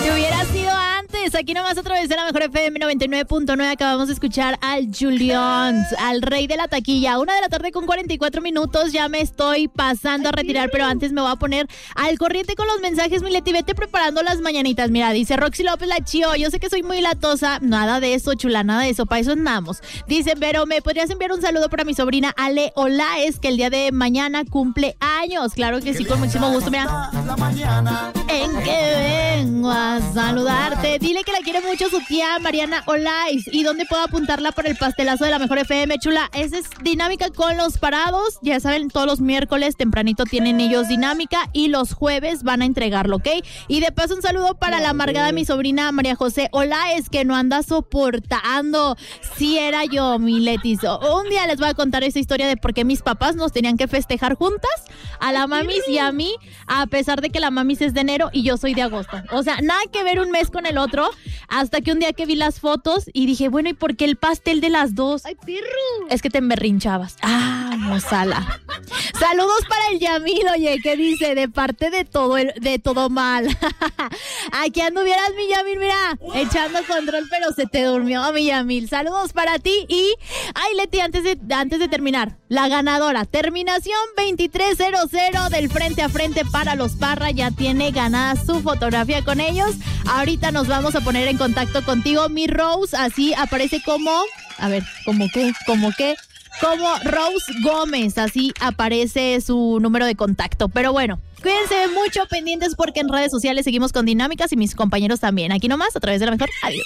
Si hubiera sido antes, aquí nomás a través de la mejor FM 99.9 acabamos de escuchar al Julián, al rey de la taquilla. 1:00 con 44 minutos, ya me estoy pasando a retirar, pero antes me voy a poner al corriente con los mensajes, mi Leti, vete preparando las mañanitas. Mira, dice Roxy López la Chío, yo sé que soy muy latosa, nada de eso, chula, nada de eso, para eso andamos. Dice, pero ¿me podrías enviar un saludo para mi sobrina Ale Olaes, que el día de mañana cumple años? Claro que sí, con muchísimo gusto, mira. En que vengo a saludarte. Dile que la quiere mucho su tía Mariana Olaes. ¿Y dónde puedo apuntarla por el pastelazo de la mejor FM, chula? Esa es dinámica con los parados. Ya saben, todos los miércoles tempranito tienen ellos dinámica y los jueves van a entregarlo, ¿ok? Y de paso un saludo para la amargada mi sobrina María José Olaes, que no anda soportando. Sí era yo, mi Letis. Un día les voy a contar esa historia de por qué mis papás nos tenían que festejar juntas, a la mamis y a mí, a pesar de que la mamis es de enero y yo soy de agosto. O sea, nada que ver un mes con el otro, hasta que un día que vi las fotos y dije, bueno, ¿y por qué el pastel de las dos? ¡Ay, perro! Es que te emberrinchabas. Ah, Mozala. Saludos para el Yamil, oye, ¿qué dice? De parte de todo mal. Aquí anduvieras, mi Yamil, mira, echando control, pero se te durmió, mi Yamil. Saludos para ti y... Ay, Leti, antes de terminar, la ganadora, terminación 2300 del frente a frente para los Parra, ya tiene ganada su fotografía con ellos. Ahorita nos vamos a poner en contacto contigo, mi Rose, así aparece como... A ver, ¿cómo qué? Como Rose Gómez, así aparece su número de contacto. Pero bueno, cuídense mucho pendientes porque en redes sociales seguimos con dinámicas y mis compañeros también. Aquí nomás, a través de la mejor. Adiós.